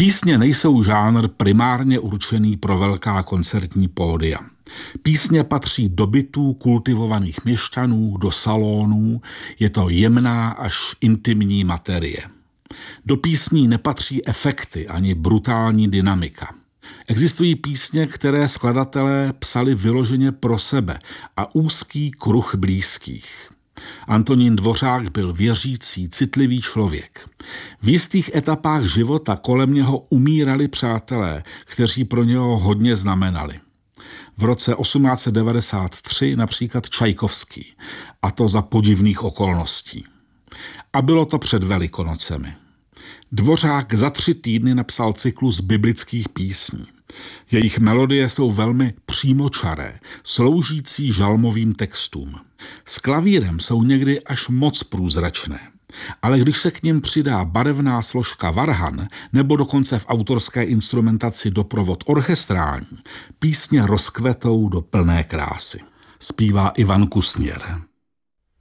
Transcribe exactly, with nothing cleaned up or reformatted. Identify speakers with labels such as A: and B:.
A: Písně nejsou žánr primárně určený pro velká koncertní pódia. Písně patří do bytů kultivovaných měšťanů, do salonů, je to jemná až intimní materie. Do písní nepatří efekty ani brutální dynamika. Existují písně, které skladatelé psali vyloženě pro sebe a úzký kruh blízkých. Antonín Dvořák byl věřící, citlivý člověk. V jistých etapách života kolem něho umírali přátelé, kteří pro něho hodně znamenali. V roce osmnáct set devadesát tři například Čajkovský, a to za podivných okolností. A bylo to před Velikonocemi. Dvořák za tři týdny napsal cyklus biblických písní. Jejich melodie jsou velmi přímočaré, sloužící žalmovým textům. S klavírem jsou někdy až moc průzračné. Ale když se k nim přidá barevná složka varhan nebo dokonce v autorské instrumentaci doprovod orchestrální, písně rozkvetou do plné krásy. Zpívá Ivan Kusněr.